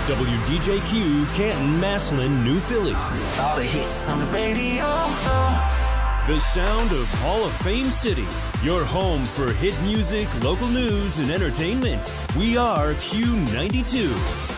WDJQ, Canton, Massillon, New Philly. All the hits on the radio. The sound of Hall of Fame City. Your home for hit music, local news, and entertainment. We are Q92.